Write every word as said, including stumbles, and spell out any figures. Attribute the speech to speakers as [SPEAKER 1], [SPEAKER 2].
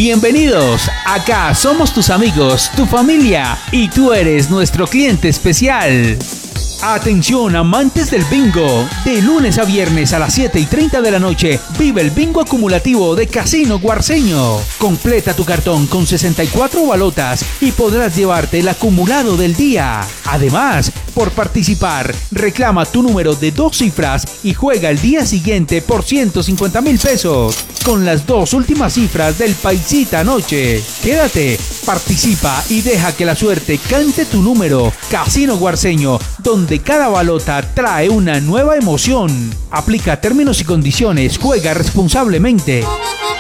[SPEAKER 1] Bienvenidos, acá somos tus amigos, tu familia y tú eres nuestro cliente especial. Atención amantes del bingo, de lunes a viernes a las siete y treinta de la noche vive el bingo acumulativo de Casino Guarceño. Completa tu cartón con sesenta y cuatro balotas y podrás llevarte el acumulado del día. Además, por participar, reclama tu número de dos cifras y juega el día siguiente por ciento cincuenta mil pesos con las dos últimas cifras del Paisita Noche. Quédate, participa y deja que la suerte cante tu número. Casino Guarceño, donde cada balota trae una nueva emoción. Aplica términos y condiciones, juega responsablemente.